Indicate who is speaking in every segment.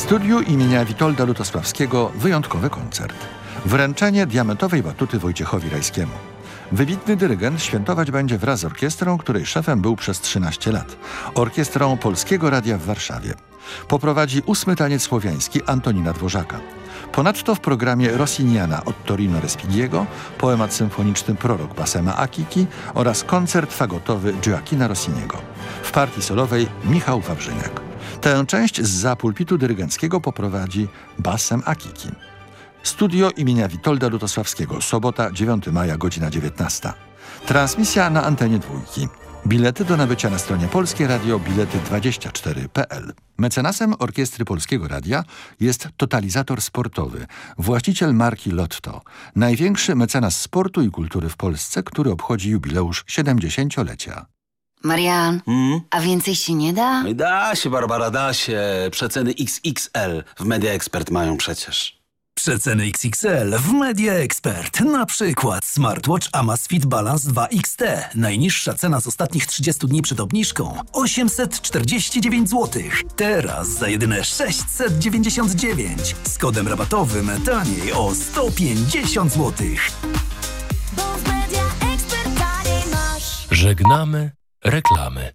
Speaker 1: studiu imienia Witolda Lutosławskiego wyjątkowy koncert. Wręczenie diamentowej batuty Wojciechowi Rajskiemu. Wybitny dyrygent świętować będzie wraz z orkiestrą, której szefem był przez 13 lat. Orkiestrą Polskiego Radia w Warszawie. Poprowadzi 8. taniec słowiański Antonina Dworzaka. Ponadto w programie Rossiniana od Torino Respighiego, poemat symfoniczny Prorok Bassema Akiki oraz koncert fagotowy Gioacchina Rossiniego. W partii solowej Michał Wawrzyniak. Tę część zza pulpitu dyrygenckiego poprowadzi Bassem Akiki. Studio imienia Witolda Lutosławskiego, sobota 9 maja, godzina 19. Transmisja na antenie Dwójki. Bilety do nabycia na stronie Polskie Radio bilety24.pl. Mecenasem Orkiestry Polskiego Radia jest Totalizator Sportowy, właściciel marki Lotto. Największy mecenas sportu i kultury w Polsce, który obchodzi jubileusz 70-lecia.
Speaker 2: Marian, a więcej się nie da?
Speaker 3: Da się, Barbara, da się. Przeceny XXL w Media Expert mają przecież.
Speaker 4: Przeceny XXL w Media Expert. Na przykład smartwatch Amazfit Balance 2 XT. Najniższa cena z ostatnich 30 dni przed obniżką 849 zł. Teraz za jedyne 699. Z kodem rabatowym taniej o 150 zł.
Speaker 5: Bo w Media Expert taniej masz.
Speaker 6: Żegnamy reklamy.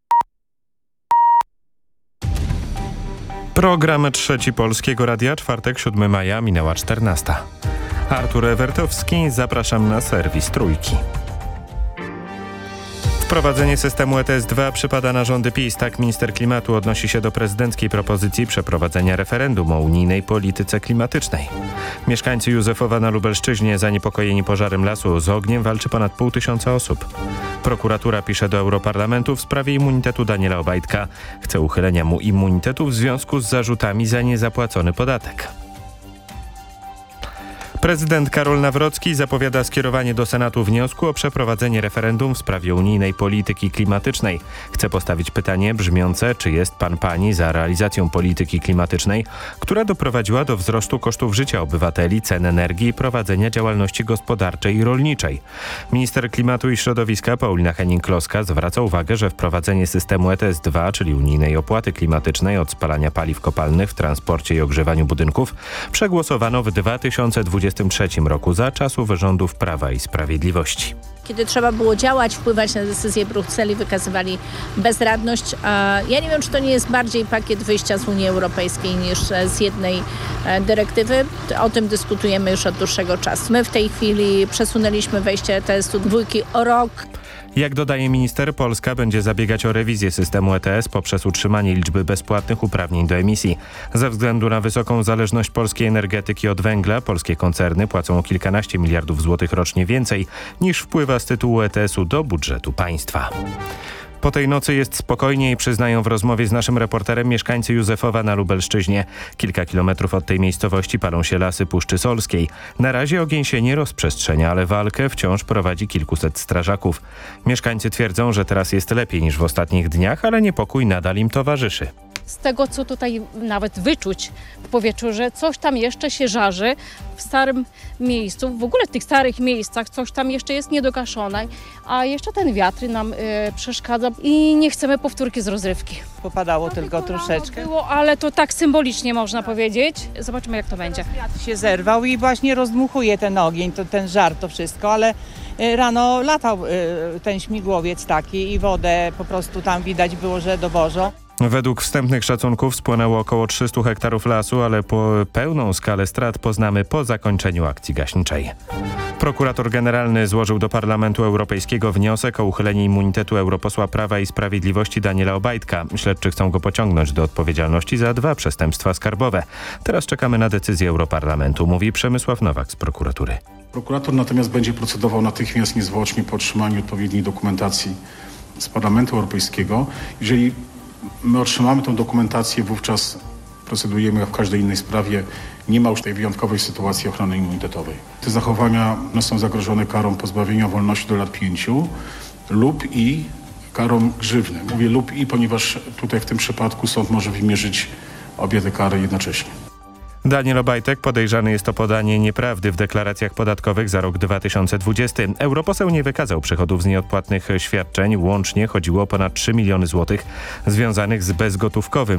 Speaker 6: Program Trzeci Polskiego Radia, czwartek, 7 maja, minęła 14. Artur Ewertowski, zapraszam na serwis Trójki. Wprowadzenie systemu ETS-2 przypada na rządy PiS. Tak minister klimatu odnosi się do prezydenckiej propozycji przeprowadzenia referendum o unijnej polityce klimatycznej. Mieszkańcy Józefowa na Lubelszczyźnie zaniepokojeni pożarem lasu z ogniem walczy ponad 500 osób. Prokuratura pisze do Europarlamentu w sprawie immunitetu Daniela Obajtka. Chce uchylenia mu immunitetu w związku z zarzutami za niezapłacony podatek. Prezydent Karol Nawrocki zapowiada skierowanie do Senatu wniosku o przeprowadzenie referendum w sprawie unijnej polityki klimatycznej. Chce postawić pytanie brzmiące, czy jest pan pani za realizacją polityki klimatycznej, która doprowadziła do wzrostu kosztów życia obywateli, cen energii i prowadzenia działalności gospodarczej i rolniczej. Minister Klimatu i Środowiska Paulina Henning-Kloska zwraca uwagę, że wprowadzenie systemu ETS-2, czyli unijnej opłaty klimatycznej od spalania paliw kopalnych w transporcie i ogrzewaniu budynków, przegłosowano w 2023 roku za czasów rządów Prawa i Sprawiedliwości.
Speaker 7: Kiedy trzeba było działać, wpływać na decyzje Brukseli, wykazywali bezradność. Ja nie wiem, czy to nie jest bardziej pakiet wyjścia z Unii Europejskiej niż z jednej dyrektywy. O tym dyskutujemy już od dłuższego czasu. My w tej chwili przesunęliśmy wejście testu dwójki o rok.
Speaker 6: Jak dodaje minister, Polska będzie zabiegać o rewizję systemu ETS poprzez utrzymanie liczby bezpłatnych uprawnień do emisji. Ze względu na wysoką zależność polskiej energetyki od węgla, polskie koncerny płacą o kilkanaście miliardów złotych rocznie więcej niż wpływa z tytułu ETS-u do budżetu państwa. Po tej nocy jest spokojniej, przyznają w rozmowie z naszym reporterem mieszkańcy Józefowa na Lubelszczyźnie. Kilka kilometrów od tej miejscowości palą się lasy Puszczy Solskiej. Na razie ogień się nie rozprzestrzenia, ale walkę wciąż prowadzi kilkuset strażaków. Mieszkańcy twierdzą, że teraz jest lepiej niż w ostatnich dniach, ale niepokój nadal im towarzyszy.
Speaker 8: Z tego, co tutaj nawet wyczuć w powietrzu, że coś tam jeszcze się żarzy w starym miejscu, w ogóle w tych starych miejscach coś tam jeszcze jest niedogaszone, a jeszcze ten wiatr nam przeszkadza i nie chcemy powtórki z rozrywki.
Speaker 9: Popadało tylko troszeczkę.
Speaker 8: Było, ale to tak symbolicznie można powiedzieć. Zobaczymy, jak to będzie.
Speaker 9: Wiatr się zerwał i właśnie rozdmuchuje ten ogień, ten żar, to wszystko, ale rano latał ten śmigłowiec taki i wodę po prostu tam widać było, że dowożą.
Speaker 6: Według wstępnych szacunków spłonęło około 300 hektarów lasu, ale pełną skalę strat poznamy po zakończeniu akcji gaśniczej. Prokurator generalny złożył do Parlamentu Europejskiego wniosek o uchylenie immunitetu europosła Prawa i Sprawiedliwości Daniela Obajtka. Śledczy chcą go pociągnąć do odpowiedzialności za 2 przestępstwa skarbowe. Teraz czekamy na decyzję Europarlamentu, mówi Przemysław Nowak z prokuratury.
Speaker 10: Prokurator natomiast będzie procedował natychmiast, niezwłocznie po otrzymaniu odpowiedniej dokumentacji z Parlamentu Europejskiego. Jeżeli my otrzymamy tę dokumentację, wówczas procedujemy jak w każdej innej sprawie. Nie ma już tej wyjątkowej sytuacji ochrony immunitetowej. Te zachowania są zagrożone karą pozbawienia wolności do lat 5 lub i karą grzywny. Mówię lub i, ponieważ tutaj w tym przypadku sąd może wymierzyć obie te kary jednocześnie.
Speaker 6: Daniel Obajtek podejrzany jest o podanie nieprawdy w deklaracjach podatkowych za rok 2020. Europoseł nie wykazał przychodów z nieodpłatnych świadczeń. Łącznie chodziło o ponad 3 miliony złotych związanych z bezgotówkowym